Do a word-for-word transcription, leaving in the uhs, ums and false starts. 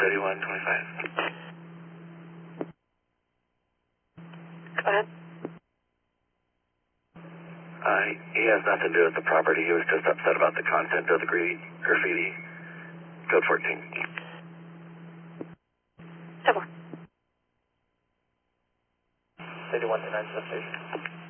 thirty-one twenty-five. Go ahead. Uh, he has nothing to do with the property. He was just upset about the content of the graffiti. graffiti. Code fourteen. ten more. thirty-one to nine substation.